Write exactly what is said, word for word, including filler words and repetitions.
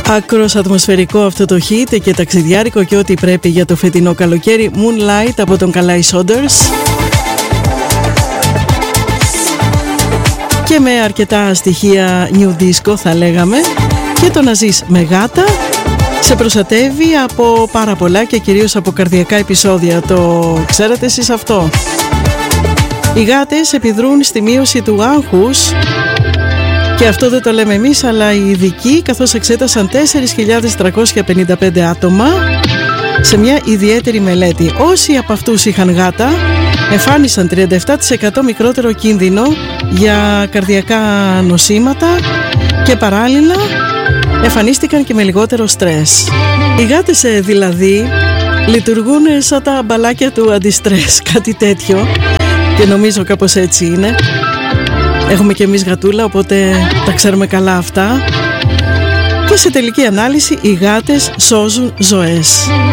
Άκρος ατμοσφαιρικό αυτό το hit και ταξιδιάρικο και ό,τι πρέπει για το φετινό καλοκαίρι. Moonlight από τον Kalai Saunders. Και με αρκετά στοιχεία new disco θα λέγαμε. Και το να ζεις με γάτα σε προστατεύει από πάρα πολλά και κυρίως από καρδιακά επεισόδια. Το ξέρετε εσείς αυτό? Οι γάτες επιδρούν στη μείωση του άγχους. Και αυτό δεν το λέμε εμείς, αλλά οι ειδικοί, καθώς εξέτασαν τέσσερις χιλιάδες τριακόσια πενήντα πέντε άτομα σε μια ιδιαίτερη μελέτη. Όσοι από αυτούς είχαν γάτα εμφάνισαν τριάντα επτά τοις εκατό μικρότερο κίνδυνο για καρδιακά νοσήματα και παράλληλα εμφανίστηκαν και με λιγότερο στρες. Οι γάτες δηλαδή λειτουργούν σαν τα μπαλάκια του αντιστρες, κάτι τέτοιο, και νομίζω κάπως έτσι είναι. Έχουμε και εμείς γατούλα, οπότε τα ξέρουμε καλά αυτά. Και σε τελική ανάλυση οι γάτες σώζουν ζωές.